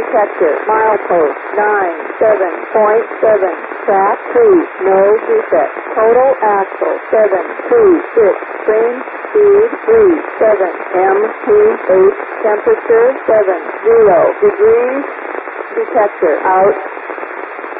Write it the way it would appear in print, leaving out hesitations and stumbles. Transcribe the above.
detector, milepost 97.7, track 2, no defect, total axle 726, train speed 37, MPH temperature 70 degrees, detector out.